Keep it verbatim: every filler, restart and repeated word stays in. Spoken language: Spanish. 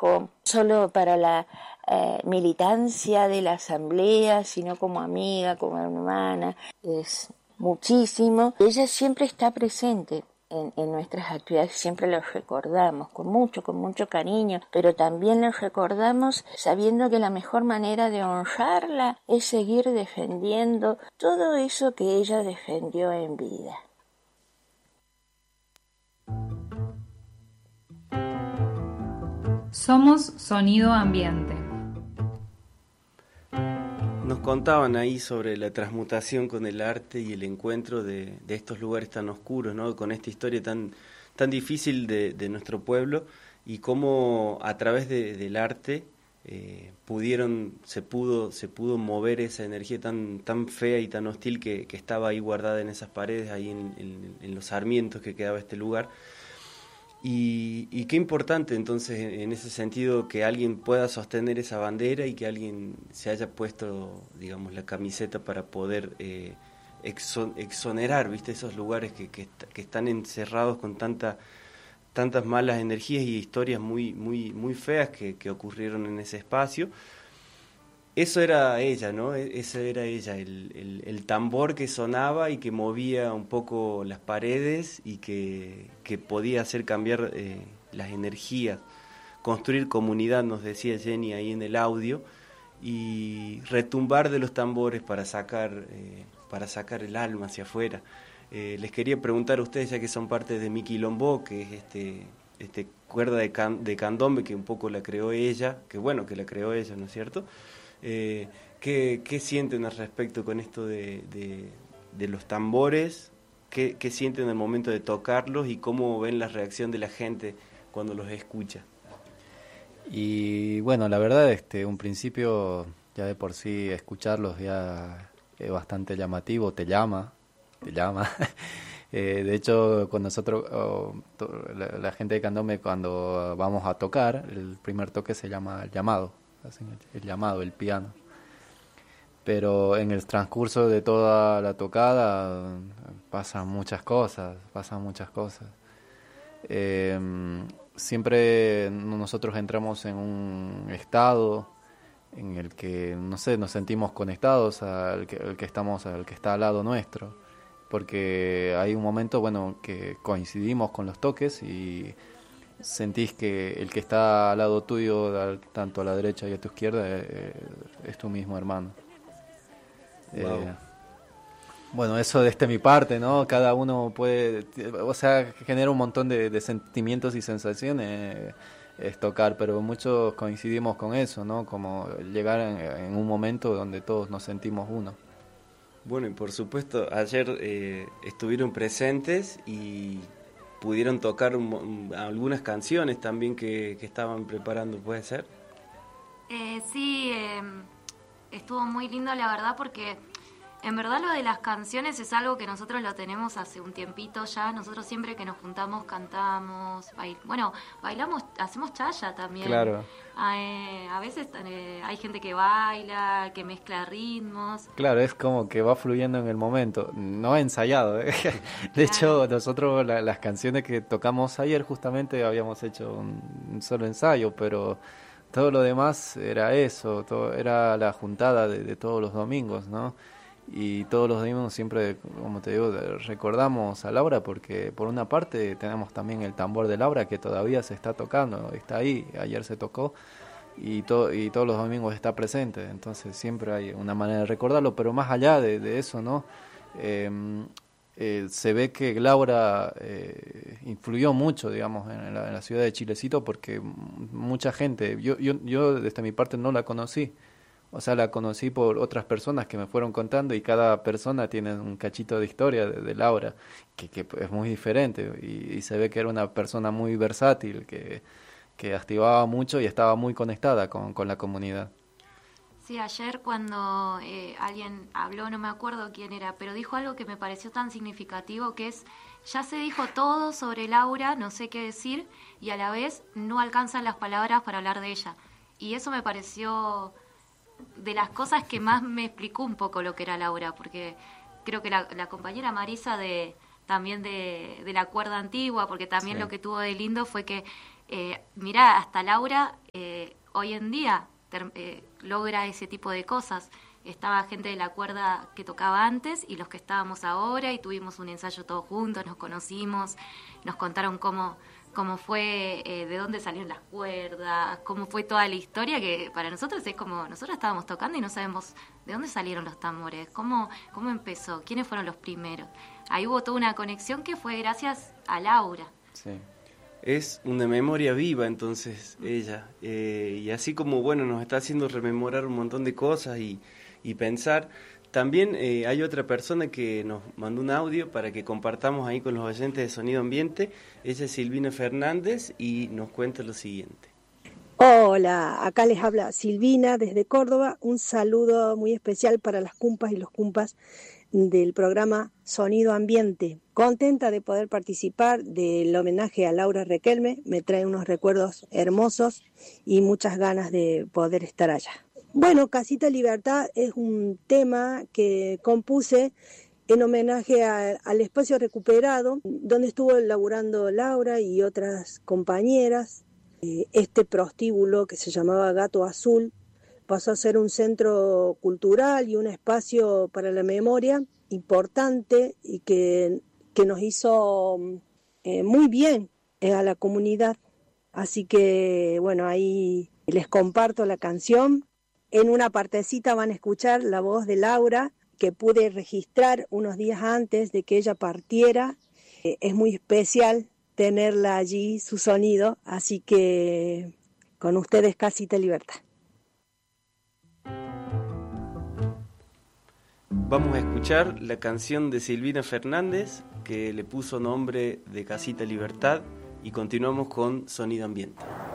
trabajo, solo para la eh, militancia de la asamblea, sino como amiga, como hermana, es muchísimo. Ella siempre está presente en, en nuestras actividades, siempre los recordamos con mucho, con mucho cariño, pero también los recordamos sabiendo que la mejor manera de honrarla es seguir defendiendo todo eso que ella defendió en vida. Somos Sonido Ambiente. Nos contaban ahí sobre la transmutación con el arte y el encuentro de, de estos lugares tan oscuros, ¿no? Con esta historia tan, tan difícil de, de nuestro pueblo, y cómo a través de, del arte eh, pudieron, se pudo, se pudo mover esa energía tan, tan fea y tan hostil que, que estaba ahí guardada en esas paredes, ahí en, en, en los sarmientos que quedaba este lugar. Y, y qué importante entonces en ese sentido que alguien pueda sostener esa bandera y que alguien se haya puesto, digamos, la camiseta para poder eh, exon, exonerar, ¿viste? Esos lugares que, que, que están encerrados con tanta, tantas malas energías y historias muy, muy, muy feas que, que ocurrieron en ese espacio. Eso era ella, ¿no? Eso era ella, el, el, el tambor que sonaba y que movía un poco las paredes y que, que podía hacer cambiar eh, las energías, construir comunidad, nos decía Jenny ahí en el audio, y retumbar de los tambores para sacar, eh, para sacar el alma hacia afuera. Eh, les quería preguntar a ustedes, ya que son parte de Mi Quilombó, que es este, este cuerda de, can, de candombe que un poco la creó ella, que bueno que la creó ella, ¿no es cierto? Eh, ¿qué, ¿Qué sienten al respecto con esto de, de, de los tambores? ¿Qué, ¿Qué sienten al momento de tocarlos y cómo ven la reacción de la gente cuando los escucha? Y bueno, la verdad, este, un principio ya de por sí escucharlos ya es bastante llamativo, te llama, te llama. eh, de hecho, con nosotros, oh, to, la, la gente de candombe, cuando vamos a tocar, el primer toque se llama el llamado. Hacen el, el llamado, el piano. Pero en el transcurso de toda la tocada pasan muchas cosas, pasan muchas cosas. Eh, siempre nosotros entramos en un estado en el que, no sé, nos sentimos conectados al que, al que estamos, al que está al lado nuestro, porque hay un momento, bueno, que coincidimos con los toques y sentís que el que está al lado tuyo, tanto a la derecha y a tu izquierda, eh, es tu mismo hermano. Wow. Eh, bueno, eso desde mi parte, ¿no? Cada uno puede, o sea, genera un montón de, de sentimientos y sensaciones, eh, es tocar, pero muchos coincidimos con eso, ¿no? Como llegar en, en un momento donde todos nos sentimos uno. Bueno, y por supuesto, ayer eh, estuvieron presentes y pudieron tocar un, un, algunas canciones también que, que estaban preparando, ¿puede ser? Eh, sí, eh, estuvo muy lindo la verdad, porque en verdad lo de las canciones es algo que nosotros lo tenemos hace un tiempito ya. Nosotros siempre que nos juntamos cantamos, bail- bueno, bailamos, hacemos chaya también. Claro. Eh, a veces eh, hay gente que baila, que mezcla ritmos. Claro, es como que va fluyendo en el momento, no ensayado, ¿eh? De hecho, nosotros la, las canciones que tocamos ayer justamente habíamos hecho un, un solo ensayo, pero todo lo demás era eso, todo, era la juntada de, de todos los domingos, ¿no? Y todos los domingos siempre, como te digo, recordamos a Laura, porque por una parte tenemos también el tambor de Laura que todavía se está tocando, está ahí, ayer se tocó y, to- y todos los domingos está presente, entonces siempre hay una manera de recordarlo, pero más allá de, de eso, ¿no? Eh, eh, se ve que Laura eh, influyó mucho, digamos, en la, en la ciudad de Chilecito, porque m- mucha gente, yo, yo, yo desde mi parte no la conocí. O sea, la conocí por otras personas que me fueron contando y cada persona tiene un cachito de historia de, de Laura, que, que es muy diferente y, y se ve que era una persona muy versátil, que, que activaba mucho y estaba muy conectada con, con la comunidad. Sí, ayer cuando eh, alguien habló, no me acuerdo quién era, pero dijo algo que me pareció tan significativo, que es, ya se dijo todo sobre Laura, no sé qué decir, y a la vez no alcanzan las palabras para hablar de ella. Y eso me pareció de las cosas que más me explicó un poco lo que era Laura, porque creo que la, la compañera Marisa de también de, de la cuerda antigua, porque también sí. Lo que tuvo de lindo fue que, eh, mirá, hasta Laura, eh, hoy en día ter, eh, logra ese tipo de cosas. Estaba gente de la cuerda que tocaba antes y los que estábamos ahora, y tuvimos un ensayo todos juntos, nos conocimos, nos contaron cómo, cómo fue, eh, de dónde salieron las cuerdas, cómo fue toda la historia, que para nosotros es como, nosotros estábamos tocando y no sabemos de dónde salieron los tambores, cómo, cómo empezó, quiénes fueron los primeros. Ahí hubo toda una conexión que fue gracias a Laura. Sí. Es una memoria viva, entonces, ella. Eh, y así como, bueno, nos está haciendo rememorar un montón de cosas y, y pensar. También eh, hay otra persona que nos mandó un audio para que compartamos ahí con los oyentes de Sonido Ambiente. Ella es Silvina Fernández y nos cuenta lo siguiente. Hola, acá les habla Silvina desde Córdoba. Un saludo muy especial para las cumpas y los cumpas del programa Sonido Ambiente. Contenta de poder participar del homenaje a Laura Requelme. Me trae unos recuerdos hermosos y muchas ganas de poder estar allá. Bueno, Casita Libertad es un tema que compuse en homenaje a, al espacio recuperado, donde estuvo laburando Laura y otras compañeras. Este prostíbulo que se llamaba Gato Azul pasó a ser un centro cultural y un espacio para la memoria importante y que, que nos hizo eh, muy bien eh, a la comunidad. Así que, bueno, ahí les comparto la canción. En una partecita van a escuchar la voz de Laura, que pude registrar unos días antes de que ella partiera. Eh, es muy especial tenerla allí, su sonido, así que con ustedes Casita Libertad. Vamos a escuchar la canción de Silvina Fernández, que le puso nombre de Casita Libertad, y continuamos con Sonido Ambiente.